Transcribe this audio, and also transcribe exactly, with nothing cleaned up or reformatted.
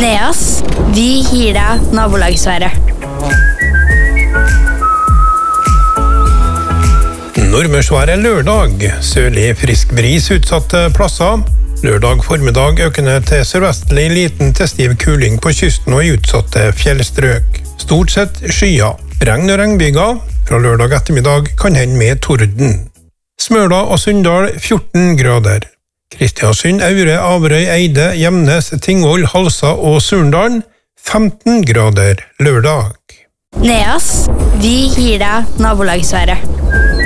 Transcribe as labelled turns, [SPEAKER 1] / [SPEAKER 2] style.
[SPEAKER 1] Neas, vi gir deg nabolagsværet.
[SPEAKER 2] Nordmørsvær er lørdag. Sørlig frisk bris utsatte plasser. Lørdag formiddag økende til sørvestlig liten til stiv kuling på kysten og i utsatte fjellstrøk. Stort sett skyer. Regn og regnbyger. Fra lørdag ettermiddag kan hende med torden. Smøla og Sunndal fjorten grader. Kristiansund, Aure, Averøy, Eide, Gjemnes, Tingvoll, Halsa og Surndalen femten grader lørdag.
[SPEAKER 1] Neas, vi gir deg nabolagsværet.